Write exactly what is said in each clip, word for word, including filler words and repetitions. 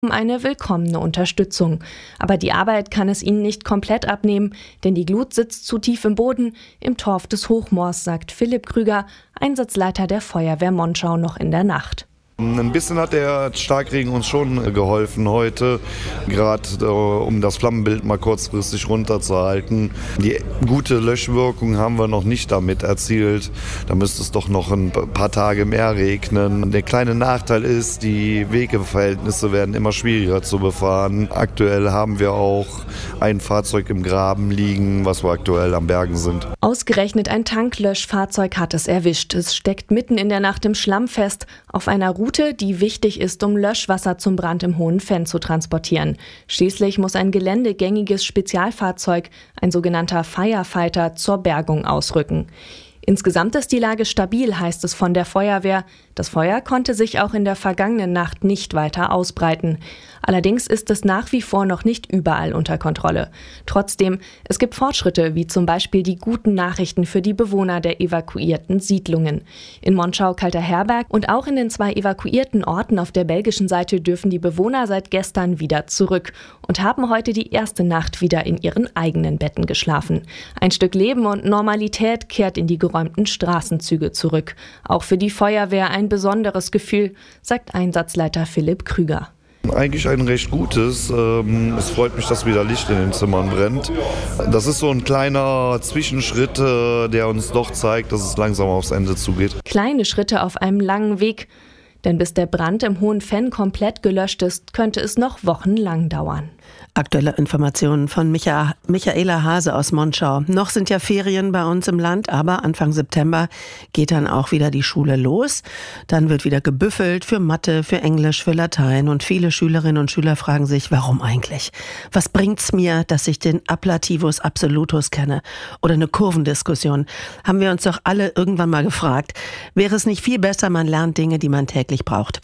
eine willkommene Unterstützung. Aber die Arbeit kann es ihnen nicht komplett abnehmen, denn die Glut sitzt zu tief im Boden, im Torf des Hochmoors, sagt Philipp Krüger, Einsatzleiter der Feuerwehr Monschau, noch in der Nacht. Ein bisschen hat der Starkregen uns schon geholfen heute, gerade äh, um das Flammenbild mal kurzfristig runterzuhalten. Die gute Löschwirkung haben wir noch nicht damit erzielt. Da müsste es doch noch ein paar Tage mehr regnen. Der kleine Nachteil ist, die Wegeverhältnisse werden immer schwieriger zu befahren. Aktuell haben wir auch ein Fahrzeug im Graben liegen, was wir aktuell am Bergen sind. Ausgerechnet ein Tanklöschfahrzeug hat es erwischt. Es steckt mitten in der Nacht im Schlamm fest, auf einer Route, die wichtig ist, um Löschwasser zum Brand im Hohen Venn zu transportieren. Schließlich muss ein geländegängiges Spezialfahrzeug, ein sogenannter Firefighter, zur Bergung ausrücken. Insgesamt ist die Lage stabil, heißt es von der Feuerwehr. Das Feuer konnte sich auch in der vergangenen Nacht nicht weiter ausbreiten. Allerdings ist es nach wie vor noch nicht überall unter Kontrolle. Trotzdem, es gibt Fortschritte, wie zum Beispiel die guten Nachrichten für die Bewohner der evakuierten Siedlungen. In Monschau-Kalterherberg und auch in den zwei evakuierten Orten auf der belgischen Seite dürfen die Bewohner seit gestern wieder zurück und haben heute die erste Nacht wieder in ihren eigenen Betten geschlafen. Ein Stück Leben und Normalität kehrt in die geräumten Straßenzüge zurück. Auch für die Feuerwehr ein besonderes Gefühl, sagt Einsatzleiter Philipp Krüger. Eigentlich ein recht gutes. Es freut mich, dass wieder Licht in den Zimmern brennt. Das ist so ein kleiner Zwischenschritt, der uns doch zeigt, dass es langsam aufs Ende zugeht. Kleine Schritte auf einem langen Weg. Denn bis der Brand im Hohen Venn komplett gelöscht ist, könnte es noch wochenlang dauern. Aktuelle Informationen von Micha- Michaela Hase aus Monschau. Noch sind ja Ferien bei uns im Land, aber Anfang September geht dann auch wieder die Schule los. Dann wird wieder gebüffelt für Mathe, für Englisch, für Latein. Und viele Schülerinnen und Schüler fragen sich, warum eigentlich? Was bringt's mir, dass ich den Ablativus Absolutus kenne? Oder eine Kurvendiskussion? Haben wir uns doch alle irgendwann mal gefragt. Wäre es nicht viel besser, man lernt Dinge, die man täglich braucht?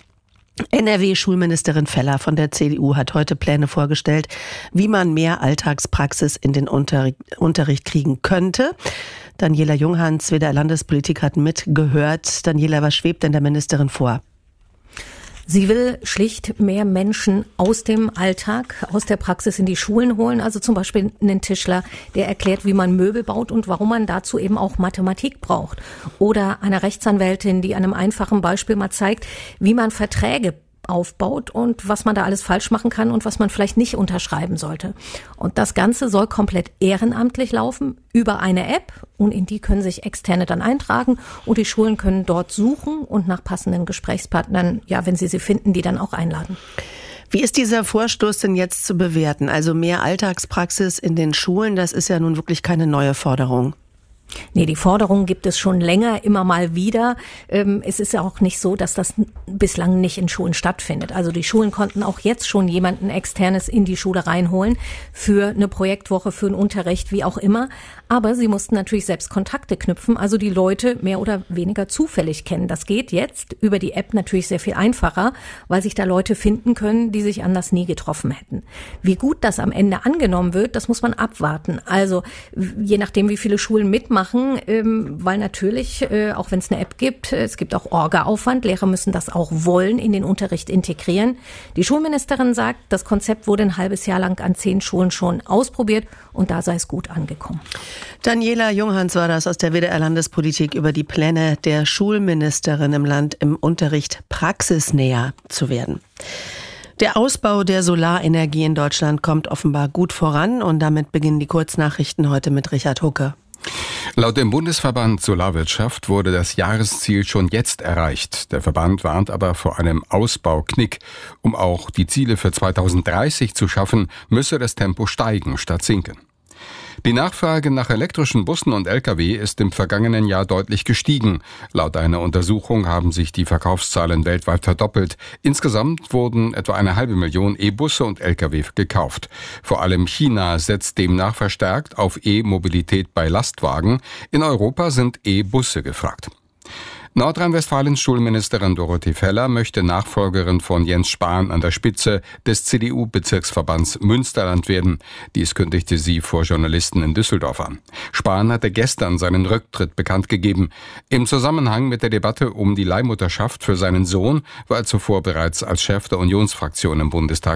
N R W-Schulministerin Feller von der C D U hat heute Pläne vorgestellt, wie man mehr Alltagspraxis in den Unterricht, Unterricht kriegen könnte. Daniela Junghans, W D R-Landespolitik, hat mitgehört. Daniela, was schwebt denn der Ministerin vor? Sie will schlicht mehr Menschen aus dem Alltag, aus der Praxis in die Schulen holen. Also zum Beispiel einen Tischler, der erklärt, wie man Möbel baut und warum man dazu eben auch Mathematik braucht. Oder eine Rechtsanwältin, die an einem einfachen Beispiel mal zeigt, wie man Verträge aufbaut und was man da alles falsch machen kann und was man vielleicht nicht unterschreiben sollte. Und das Ganze soll komplett ehrenamtlich laufen über eine App und in die können sich Externe dann eintragen und die Schulen können dort suchen und nach passenden Gesprächspartnern, ja, wenn sie sie finden, die dann auch einladen. Wie ist dieser Vorstoß denn jetzt zu bewerten? Also mehr Alltagspraxis in den Schulen, das ist ja nun wirklich keine neue Forderung. Nee, die Forderungen gibt es schon länger, immer mal wieder. Ähm, es ist ja auch nicht so, dass das bislang nicht in Schulen stattfindet. Also die Schulen konnten auch jetzt schon jemanden Externes in die Schule reinholen für eine Projektwoche, für einen Unterricht, wie auch immer. Aber sie mussten natürlich selbst Kontakte knüpfen, also die Leute mehr oder weniger zufällig kennen. Das geht jetzt über die App natürlich sehr viel einfacher, weil sich da Leute finden können, die sich anders nie getroffen hätten. Wie gut das am Ende angenommen wird, das muss man abwarten. Also je nachdem, wie viele Schulen mitmachen, machen, ähm, weil natürlich, äh, auch wenn es eine App gibt, äh, es gibt auch Orga-Aufwand. Lehrer müssen das auch wollen, in den Unterricht integrieren. Die Schulministerin sagt, das Konzept wurde ein halbes Jahr lang an zehn Schulen schon ausprobiert und da sei es gut angekommen. Daniela Junghans war das aus der W D R-Landespolitik über die Pläne der Schulministerin im Land, im Unterricht praxisnäher zu werden. Der Ausbau der Solarenergie in Deutschland kommt offenbar gut voran und damit beginnen die Kurznachrichten heute mit Richard Hucke. Laut dem Bundesverband Solarwirtschaft wurde das Jahresziel schon jetzt erreicht. Der Verband warnt aber vor einem Ausbauknick. Um auch die Ziele für zweitausenddreißig zu schaffen, müsse das Tempo steigen statt sinken. Die Nachfrage nach elektrischen Bussen und L K W ist im vergangenen Jahr deutlich gestiegen. Laut einer Untersuchung haben sich die Verkaufszahlen weltweit verdoppelt. Insgesamt wurden etwa eine halbe Million E-Busse und L K W gekauft. Vor allem China setzt demnach verstärkt auf E-Mobilität bei Lastwagen. In Europa sind E-Busse gefragt. Nordrhein-Westfalens Schulministerin Dorothee Feller möchte Nachfolgerin von Jens Spahn an der Spitze des C D U-Bezirksverbands Münsterland werden. Dies kündigte sie vor Journalisten in Düsseldorf an. Spahn hatte gestern seinen Rücktritt bekannt gegeben. Im Zusammenhang mit der Debatte um die Leihmutterschaft für seinen Sohn war er zuvor bereits als Chef der Unionsfraktion im Bundestag